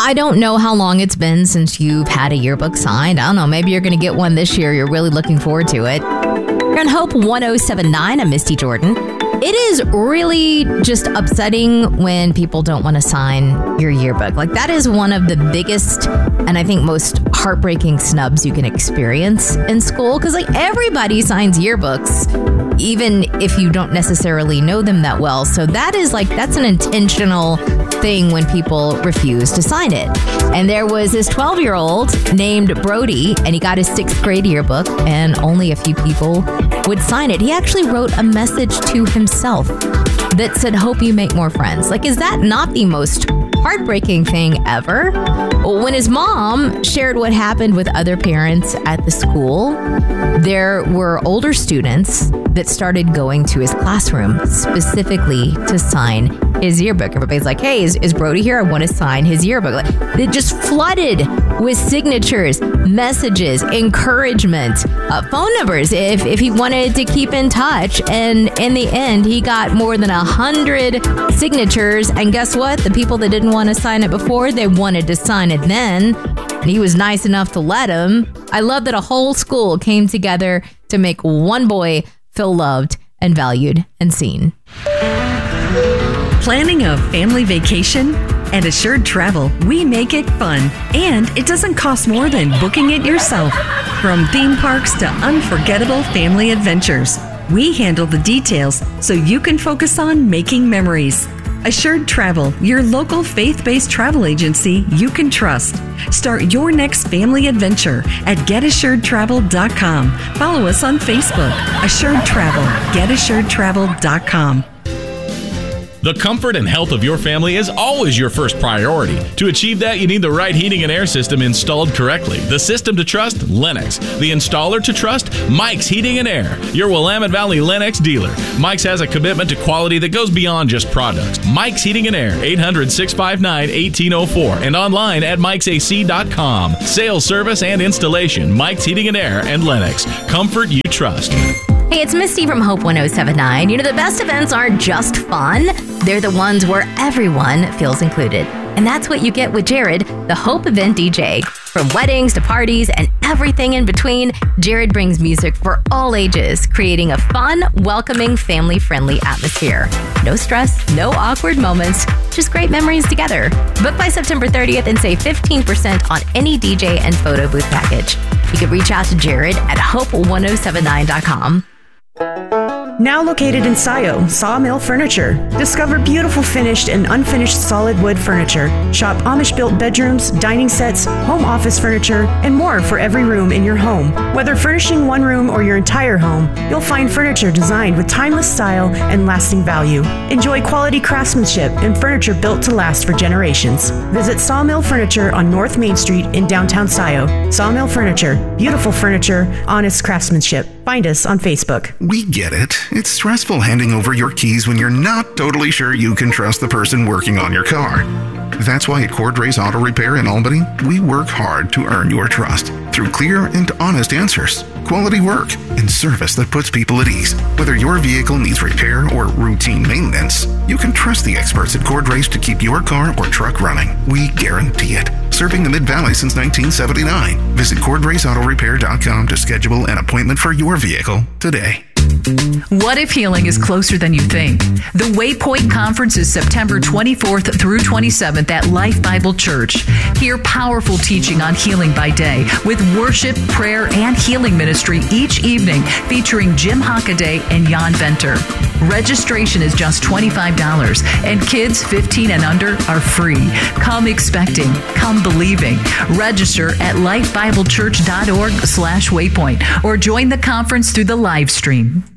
I don't know how long it's been since you've had a yearbook signed. I don't know. Maybe you're going to get one this year. You're really looking forward to it. You're on Hope 107.9. I'm Misty Jordan. It is really just upsetting when people don't want to sign your yearbook. Like, that is one of the biggest and I think most heartbreaking snubs you can experience in school. Because, like, everybody signs yearbooks, even if you don't necessarily know them that well. So that's an intentional thing when people refuse to sign it. And there was this 12-year-old named Brody, and he got his 6th grade yearbook, and only a few people would sign it. He actually wrote a message to himself that said, "Hope you make more friends." Like, is that not the most heartbreaking thing ever? When his mom shared what happened with other parents at the school, there were older students that started going to his classroom specifically to sign his yearbook. Everybody's like, "Hey, is Brody here? I want to sign his yearbook." Like, it just flooded with signatures, messages, encouragement, phone numbers if he wanted to keep in touch. And in the end, he got more than 100 signatures. And guess what? The people that didn't want to sign it before, they wanted to sign it then. And he was nice enough to let him. I love that a whole school came together to make one boy feel loved and valued and seen. Planning a family vacation? At Assured Travel, we make it fun, and it doesn't cost more than booking it yourself. From theme parks to unforgettable family adventures, we handle the details so you can focus on making memories. Assured Travel, your local faith-based travel agency you can trust. Start your next family adventure at GetAssuredTravel.com. Follow us on Facebook. Assured Travel. GetAssuredTravel.com. The comfort and health of your family is always your first priority. To achieve that, you need the right heating and air system installed correctly. The system to trust? Lennox. The installer to trust? Mike's Heating and Air, your Willamette Valley Lennox dealer. Mike's has a commitment to quality that goes beyond just products. Mike's Heating and Air, 800-659-1804, and online at Mike'sAC.com. Sales, service, and installation. Mike's Heating and Air and Lennox. Comfort you trust. Hey, it's Misty from Hope 107.9. You know, the best events aren't just fun. They're the ones where everyone feels included. And that's what you get with Jared, the Hope Event DJ. From weddings to parties and everything in between, Jared brings music for all ages, creating a fun, welcoming, family-friendly atmosphere. No stress, no awkward moments, just great memories together. Book by September 30th and save 15% on any DJ and photo booth package. You can reach out to Jared at hope1079.com. Now located in Scio, Sawmill Furniture. Discover beautiful finished and unfinished solid wood furniture. Shop Amish-built bedrooms, dining sets, home office furniture, and more for every room in your home. Whether furnishing one room or your entire home, you'll find furniture designed with timeless style and lasting value. Enjoy quality craftsmanship and furniture built to last for generations. Visit Sawmill Furniture on North Main Street in downtown Scio. Sawmill Furniture. Beautiful furniture, honest craftsmanship. Find us on Facebook. We get it. It's stressful handing over your keys when you're not totally sure you can trust the person working on your car. That's why at Cordray's Auto Repair in Albany, we work hard to earn your trust through clear and honest answers, quality work, and service that puts people at ease. Whether your vehicle needs repair or routine maintenance, you can trust the experts at Cordray's to keep your car or truck running. We guarantee it. Serving the Mid-Valley since 1979. Visit CordraysAutoRepair.com to schedule an appointment for your vehicle today. What if healing is closer than you think? The Waypoint Conference is September 24th through 27th at Life Bible Church. Hear powerful teaching on healing by day with worship, prayer, and healing ministry each evening featuring Jim Hockaday and Jan Venter. Registration is just $25 and kids 15 and under are free. Come expecting, come believing. Register at lifebiblechurch.org/waypoint or join the conference through the live stream.